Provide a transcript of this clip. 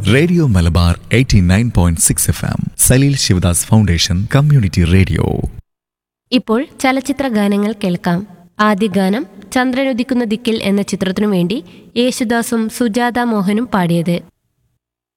Radio Malabar 89.6 FM, Saleel Sivadas foundation community radio. ഇപ്പോൾ ചലച്ചിത്ര ഗാനങ്ങൾ കേൾക്കാം. ആദ്യ ഗാനം ചന്ദ്രനുദിക്കുന്ന ദിക്കിൽ എന്ന ചിത്രത്തിനു വേണ്ടി യേശുദാസും സുജാത മോഹനും പാടിയത്.